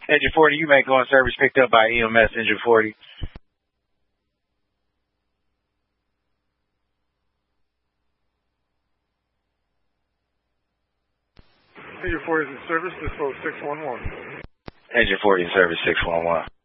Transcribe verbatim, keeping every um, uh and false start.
Engine forty, you may go on service picked up by E M S Engine forty. Engine forty is in service, disclose six one one. Engine forty in service six one one.